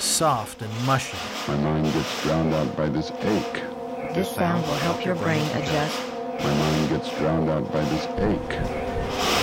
soft and mushy. My mind gets drowned out by this ache. This sound will help your brain adjust. My mind gets drowned out by this ache.